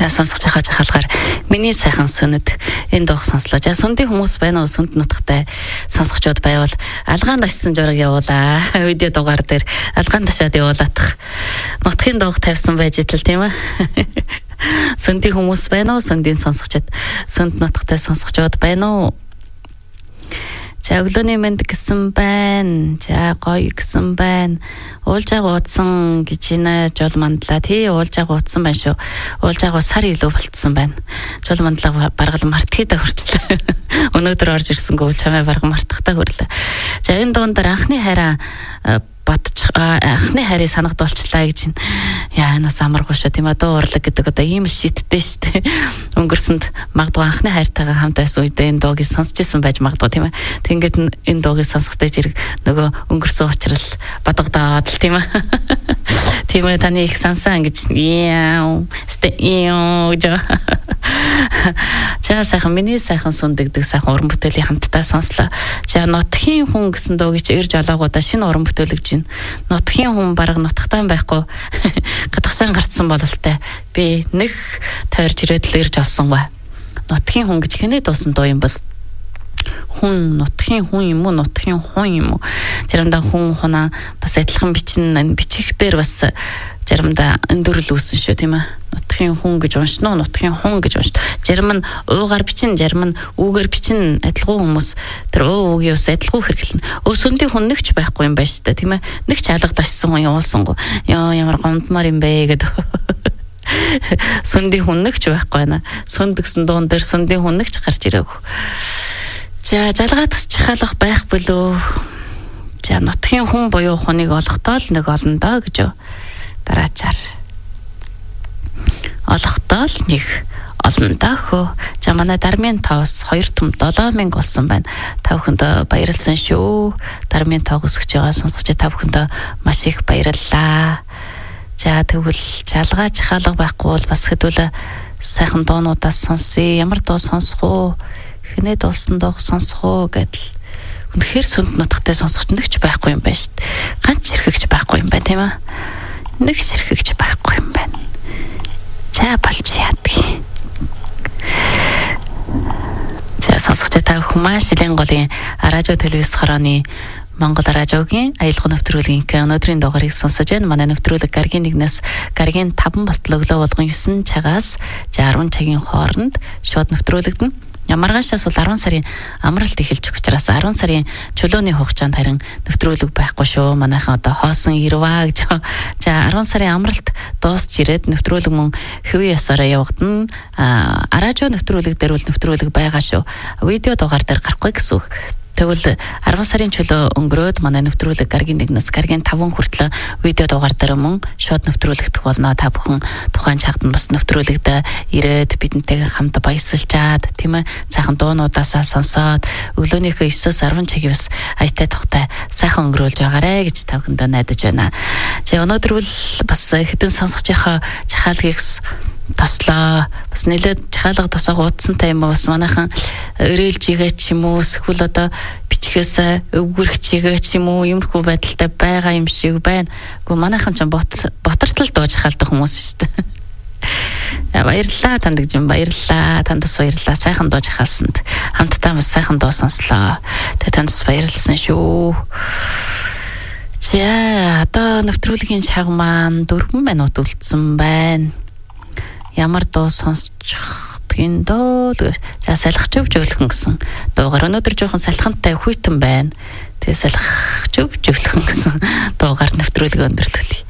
За сонсож байгаа жахалгаар миний сайхан сүнэд энэ дууг сонслоо. За сүндийн хүмүүс байна уу? Сүнд нутгатай сонсогчдод байвал алгаан дашсан жураг явуулаа. Видео дугаар дээр алгаан дашаад явуулаадах. Нутгийн дууг тавьсан байж итэл тийм ээ. Сүндийн хүмүүс байна уу? Сүндийн сонсогчдод сүнд нутгатай сонсогчдод байна уу? За өглөөний мэнд гэсэн байна. За гоё гэсэн байна. Уулжааг уудсан гэж нэ жол мандлаа. Тий уулжааг уудсан байна шүү. Уулжааг сар илүү болцсон байна. Жол мандлаа баргал мартхийдаа хүрчлээ. Өнөөдөр орж ирсэнгөө чамаа барга мартахтаа хүрлээ. За энэ дуундар анхны хайраа анхны хайрыг санагдуулчлаа гэж яа энэс амаргүй шүү тийм ээ. Дуу урлаг гэдэг одоо ийм л шийттэй шүү дээ. Өнгөрсөнд магадгүй анхны хайртайгаа хамт байсан үедээ энэ дууг сонсч ирсэн байж магадгүй тийм ээ. Тэгэнгүүт энэ дууг сонсохдоо зэрэг нөгөө өнгөрсөн учрал бодогдоод л тийм ээ. Тийм ээ таны их сансан гэж яа За сайхан миний сайхан сүндэгдэг сайхан уран бүтээлийн хамтдаа сонслоо. За нутгийн хүн гэсэн дуугич ирж олоогоодаа шинэ уран бүтээл гэж байна. Нутгийн хүн бараг нутагтай байхгүй гадагшаан гарцсан бололтой. Би нэг тойрж ирээд л ирж олсон бай. Нутгийн хүн гэж хэнэ дуусан дуу юм бол хүн нутгийн хүн юм уу нутгийн хүн юм уу заримдаа хүн хунаа бас адилхан бичих дээр бас заримдаа өндөрл үүсэн шүү тийм ээ. Нутгийн хүн гэж уншно нутгийн хүн гэж уншд. Зарим нь уугаар бичин зарим нь үүгээр бичин адилгүй хүмүүс тэр уугийн ус адилгүй хэрэглэн. Сүндийн хүн нэгч байхгүй юм байна шүү дээ тийм ээ. Нэг ч алга ташсан хүн явуулсангүй. Яа ямар гомдмар юм бэ гэдэг. Сүндийн хүн нэгч байхгүй байна. Сүнд гэсэн дуун дээр сүндийн хүн нэгч гарч ирээгүй. За жалгаад чахалах байх болов. За нутгийн хүн буюу хүнийг олохдоо л нэг олон доо гэж дараачаар. Олохдоо л нэг олон доо хөө. За манай Дармын тоос 2 том 7000 болсон байна. Та бүхэнд баярлсан шүү. Дармын тоог өсгөж байгаа сонсогч та бүхэнд маш их баярлалаа. За тэгвэл жалгаа чахалах байхгүй бол бас хэдүүл сайхан дуунуудаас сонсъё. Ямар дуу сонсох уу? Хинээ дуулсан дууг сонсох уу гэдэл. Үнэхээр сүнд нутгатай сонсогч нэгч байхгүй юм байна шүү дээ. Ганц хэрхэгч байхгүй юм байна тийм ээ. Нэг хэрхэгч байхгүй юм байна. За болж яадаг. За сонсогч та хүмүүс шилийн голын радио телевиз хорооны Монгол радиогийн аялал нэвтрүүлгийн өнөөдрийн дугаарыг сонсож байна. Манай нэвтрүүлэг гарагийн 1-ээс гарагийн 5 болтол өглөө болгон 9 цагаас 10 цагийн хооронд шууд нэвтрүүлэгдэнэ. Маргаашаас бол 10 сарын амралт эхэлж учраас 10 сарын чөлөөний хугацаанд харин нэвтрүүлэг байхгүй шүү. Манайхан одоо хоосон ирваа гэж. За 10 сарын амралт дуусч ирээд нэвтрүүлэг мөн хэвийн ёсороо явагдана. Радио нэвтрүүлэг дээр бол нэвтрүүлэг байгаа шүү. Видео дугаар дээр гарахгүй гэсэн үг. Тэгвэл 10 сарын чөлөө өнгөрөөд манай нэвтрүүлэг гарагийн 1-ээс гарагийн 5 хүртэл видео дугаар дээр мөн шууд нэвтрүүлэгдэх болно. Та бүхэн тухайн чагт бас нэвтрүүлэгт ирээд бидэнтэйгээ хамт баясалчаад тийм ээ сайхан дуунуудаасаа сонсоод өглөөнийхөө 9-өөс 10 цагийн бас аятай тухтай сайхан өнгөрүүлж байгаарэ гэж та бүхэнд найдаж байна. За өнөөдөр бол бас хэдэн сонсогчийнхаа чахаалгыг тослоо. Бас нэлээд чахалга тосоог уудсантай юм бас манайхан өрөөлж игээ ч юм уу эсвэл одоо бичгээс өвгөрөх чигээ ч юм уу юмрхүү байдалтай байгаа юм шиг байна. Гэхдээ манайхан ч ботортол дууж халдах хүмүүс шүү дээ. Баярлалаа танд гэж баярлалаа. Танд бас баярлалаа. Сайхан дууж хаалсанд хамтдаа бас сайхан дуу сонслоо. Тэгээ танд бас баярлсан шүү. За одоо нэвтрүүлгийн чаг маань 4 минут үлдсэн байна. Ямар дуу сонсчихдгийн дөө. За салхич өвжөглөхөн гэсэн дуугаар өнөөдөр жоохон салхантай хүйтэн байна. Тэгээ салхич өвжөглөхөн гэсэн дуугаар нэвтрүүлэг өндөрлөлье.